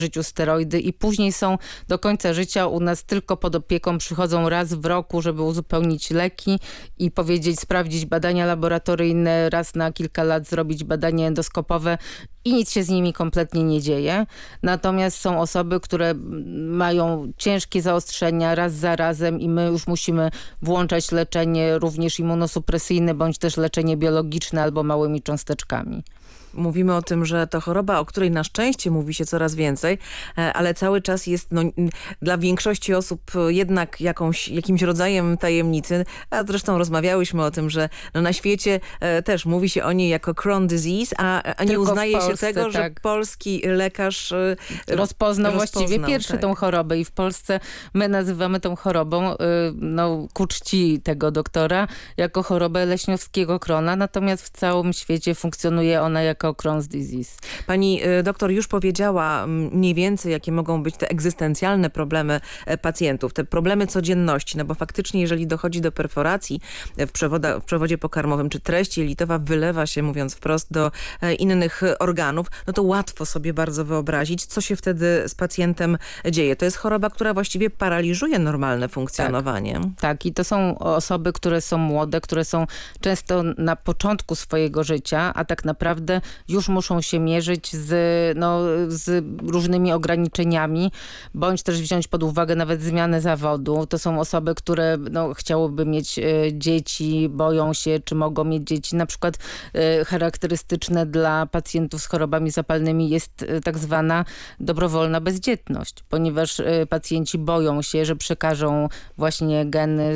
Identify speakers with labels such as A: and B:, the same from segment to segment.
A: życiu steroidy i później są do końca życia u nas tylko pod opieką, przychodzą raz w roku, żeby uzupełnić leki i sprawdzić badania laboratoryjne, raz na kilka lat zrobić badanie endoskopowe i nic się z nimi kompletnie nie dzieje. Natomiast są osoby, które mają ciężkie zaostrzenia raz za razem i my już musimy włączać leczenie również immunosupresyjne bądź też leczenie biologiczne albo małymi cząsteczkami.
B: Mówimy o tym, że to choroba, o której na szczęście mówi się coraz więcej, ale cały czas jest dla większości osób jednak jakimś rodzajem tajemnicy. A zresztą rozmawiałyśmy o tym, że na świecie też mówi się o niej jako Crohn disease, a nie uznaje Polsce, się tego, że polski lekarz
A: rozpoznał właściwie pierwszy tą chorobę i w Polsce my nazywamy tą chorobą ku czci tego doktora jako chorobę leśniowskiego Crohna, natomiast w całym świecie funkcjonuje ona jako Crohn's disease.
B: Pani doktor już powiedziała mniej więcej, jakie mogą być te egzystencjalne problemy pacjentów, te problemy codzienności, no bo faktycznie jeżeli dochodzi do perforacji w przewodzie pokarmowym, czy treść jelitowa wylewa się, mówiąc wprost, do innych organów, no to łatwo sobie bardzo wyobrazić, co się wtedy z pacjentem dzieje. To jest choroba, która właściwie paraliżuje normalne funkcjonowanie.
A: Tak, i to są osoby, które są młode, które są często na początku swojego życia, a tak naprawdę już muszą się mierzyć z różnymi ograniczeniami, bądź też wziąć pod uwagę nawet zmianę zawodu. To są osoby, które chciałyby mieć dzieci, boją się, czy mogą mieć dzieci. Na przykład charakterystyczne dla pacjentów z chorobami zapalnymi jest tak zwana dobrowolna bezdzietność, ponieważ pacjenci boją się, że przekażą właśnie geny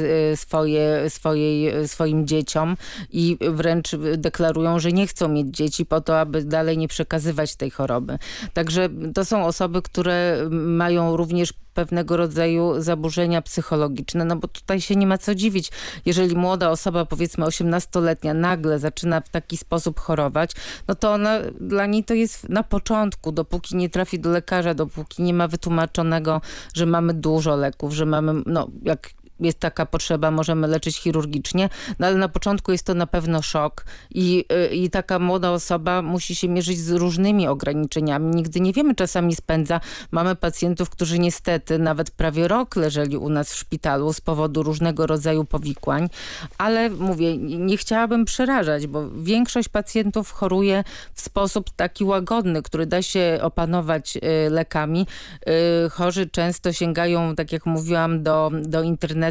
A: swoim dzieciom i wręcz deklarują, że nie chcą mieć dzieci po to, aby dalej nie przekazywać tej choroby. Także to są osoby, które mają również pewnego rodzaju zaburzenia psychologiczne, no bo tutaj się nie ma co dziwić. Jeżeli młoda osoba, powiedzmy 18-letnia, nagle zaczyna w taki sposób chorować, no to dla niej to jest na początku, dopóki nie trafi do lekarza, dopóki nie ma wytłumaczonego, że mamy dużo leków, że mamy, jak jest taka potrzeba, możemy leczyć chirurgicznie, no ale na początku jest to na pewno szok i taka młoda osoba musi się mierzyć z różnymi ograniczeniami. Nigdy nie wiemy, czasami spędza. Mamy pacjentów, którzy niestety nawet prawie rok leżeli u nas w szpitalu z powodu różnego rodzaju powikłań, ale mówię, nie chciałabym przerażać, bo większość pacjentów choruje w sposób taki łagodny, który da się opanować lekami. Chorzy często sięgają, tak jak mówiłam, do internetu.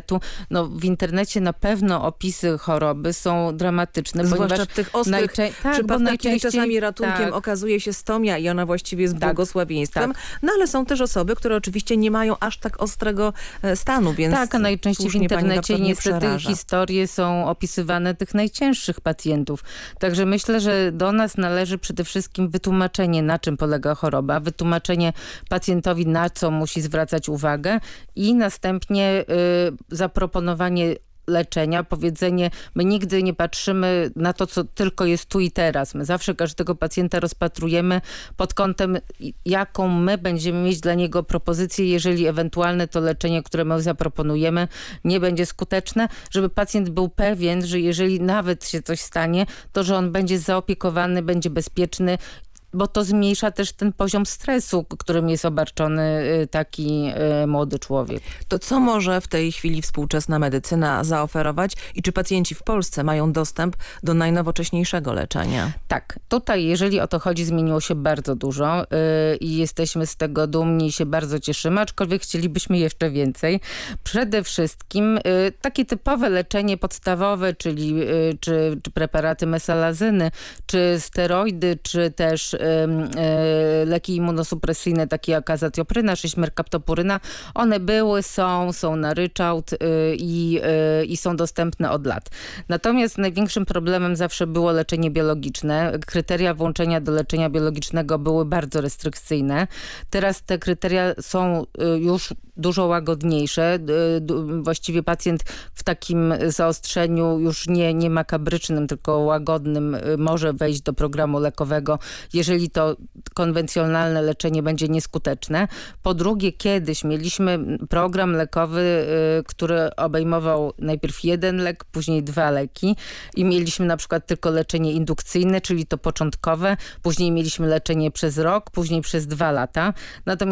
A: W internecie na pewno opisy choroby są dramatyczne.
B: Zwłaszcza w tych ostrych przypadkach, kiedy czasami ratunkiem okazuje się stomia i ona właściwie jest błogosławieństwem. No ale są też osoby, które oczywiście nie mają aż tak ostrego stanu, więc
A: tak, a najczęściej w internecie niestety historie są opisywane tych najcięższych pacjentów. Także myślę, że do nas należy przede wszystkim wytłumaczenie, na czym polega choroba, wytłumaczenie pacjentowi, na co musi zwracać uwagę i następnie zaproponowanie leczenia, powiedzenie, my nigdy nie patrzymy na to, co tylko jest tu i teraz. My zawsze każdego pacjenta rozpatrujemy pod kątem, jaką my będziemy mieć dla niego propozycję, jeżeli ewentualne to leczenie, które my zaproponujemy, nie będzie skuteczne, żeby pacjent był pewien, że jeżeli nawet się coś stanie, to że on będzie zaopiekowany, będzie bezpieczny, bo to zmniejsza też ten poziom stresu, którym jest obarczony taki młody człowiek.
B: To co może w tej chwili współczesna medycyna zaoferować i czy pacjenci w Polsce mają dostęp do najnowocześniejszego leczenia?
A: Tak. Tutaj, jeżeli o to chodzi, zmieniło się bardzo dużo i jesteśmy z tego dumni i się bardzo cieszymy, aczkolwiek chcielibyśmy jeszcze więcej. Przede wszystkim takie typowe leczenie podstawowe, czyli czy preparaty mesalazyny, czy steroidy, czy też leki immunosupresyjne, takie jak azatiopryna, czy śmierkaptopuryna, one były, są na ryczałt i są dostępne od lat. Natomiast największym problemem zawsze było leczenie biologiczne. Kryteria włączenia do leczenia biologicznego były bardzo restrykcyjne. Teraz te kryteria są już dużo łagodniejsze. Właściwie pacjent w takim zaostrzeniu już nie makabrycznym, tylko łagodnym może wejść do programu lekowego, jeżeli to konwencjonalne leczenie będzie nieskuteczne. Po drugie, kiedyś mieliśmy program lekowy, który obejmował najpierw jeden lek, później 2 leki i mieliśmy na przykład tylko leczenie indukcyjne, czyli to początkowe, później mieliśmy leczenie przez rok, później przez 2 lata. Natomiast